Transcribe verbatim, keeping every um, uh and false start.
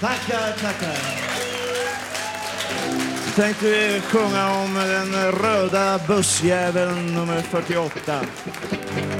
Tackar, tackar. Tänkte vi sjunga om den röda bussjäveln nummer fyrtioåtta.